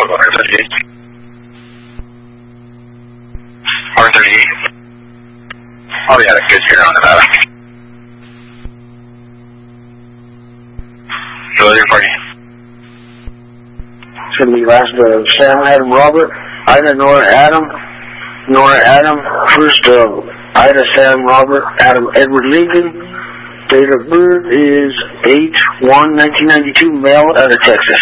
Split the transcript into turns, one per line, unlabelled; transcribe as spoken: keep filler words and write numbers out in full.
one thirty-eight. one thirty-eight. Oh yeah, good here on Nevada. Delivery party.
It's going to be last uh, Sam Adam Robert, Ida Nora Adam, Nora Adam, first uh, Ida Sam Robert, Adam Edward Lincoln. Date of birth is eight one nineteen ninety-two, male out of Texas.